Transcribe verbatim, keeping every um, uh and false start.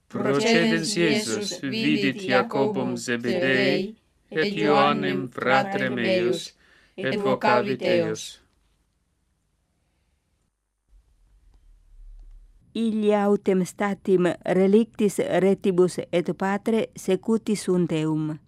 Procedens Iesus vidit Jacobum Zebedei, et Ioannem fratrem eius, et vocavit eius. Illa autem statim relictis retibus et patre secuti sunt eum.